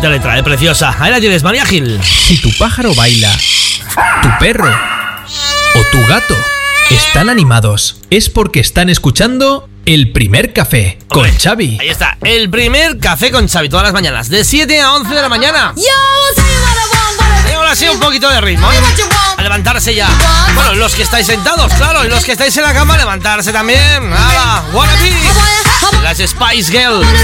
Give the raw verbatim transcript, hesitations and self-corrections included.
bonita letra, eh, preciosa. Ahí la tienes, María Gil. Si tu pájaro baila, tu perro o tu gato están animados, es porque están escuchando El Primer Café con Hombre, Xavi. Ahí está, El Primer Café con Xavi, todas las mañanas, de siete a once de la mañana. Y ahora sí, un poquito de ritmo, ¿eh? A levantarse ya. Bueno, los que estáis sentados, claro, y los que estáis en la cama, levantarse también. ¡Hala! ¡Wannabe! Las Spice Girls.